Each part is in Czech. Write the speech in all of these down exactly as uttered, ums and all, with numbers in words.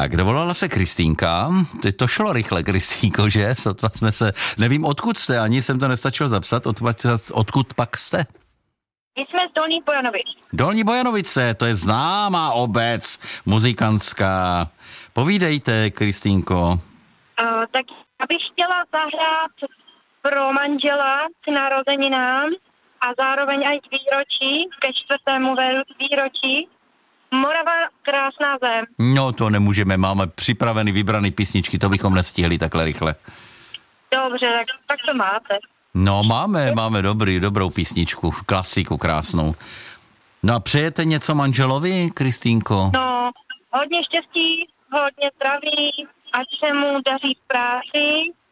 Tak, dovolala se Kristýnka. Teď to šlo rychle, Kristýnko, že? Sotva jsme se... Nevím, odkud jste, ani jsem to nestačil zapsat. Odkud, odkud pak jste? My jsme z Dolní Bojanovic. Dolní Bojanovice, to je známá obec, muzikantská. Povídejte, Kristýnko. Uh, tak já bych chtěla zahrát pro manžela k narozeninám a zároveň aj k výročí, ke čtvrtému výročí. Morava, krásná zem. No to nemůžeme, máme připraveny vybrané písničky, to bychom nestihli takhle rychle. Dobře, tak, tak to máte. No máme, máme dobrý, dobrou písničku, klasiku krásnou. No a přejete něco manželovi, Kristýnko? No, hodně štěstí, hodně zdraví, ať se mu daří v práci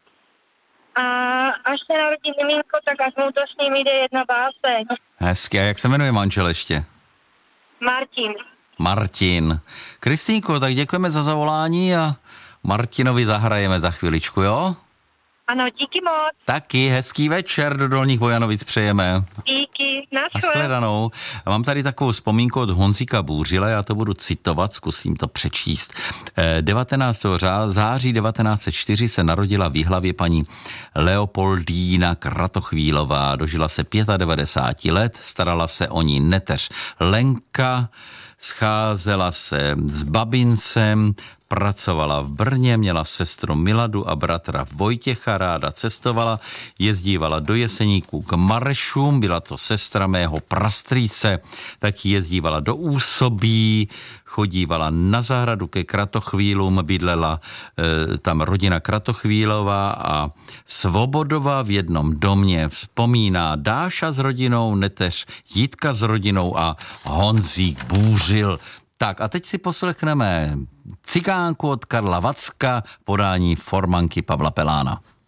a až se narodí miminko, tak až mu to s ním jde jedna báseň. Hezky, a jak se jmenuje manžel ještě? Martin. Martin. Kristýnko, tak děkujeme za zavolání a Martinovi zahrajeme za chviličku, jo? Ano, díky moc. Taky hezký večer do Dolních Bojanovic přejeme. Díky, nashledanou. Mám tady takovou vzpomínku od Honzíka Bůřila, já to budu citovat, zkusím to přečíst. devatenáctého září devatenáct set čtyři se narodila v Jihlavě paní Leopoldína Kratochvílová. Dožila se devadesát pět let, starala se o ní neteř Lenka, scházela se s babincem, pracovala v Brně, měla sestru Miladu a bratra Vojtěcha, ráda cestovala, jezdívala do Jeseníků k maršům, byla to sestra mého prastrýce, taky jezdívala do Úsobí, chodívala na zahradu ke Kratochvílům, bydlela e, tam rodina Kratochvílová a Svobodová v jednom domě. Vzpomíná Dáša s rodinou, neteř Jitka s rodinou a Honzík Bůřil. Tak a teď si poslechneme Cikánku od Karla Vacka, podání formanky Pavla Pelána.